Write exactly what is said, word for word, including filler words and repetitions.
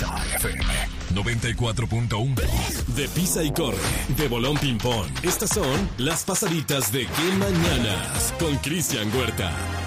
Exa F M noventa y cuatro punto uno. De Pisa y Corre, de Bolón Ping Pong. Estas son las pasaditas de Qué Mañanas con Cristian Huerta.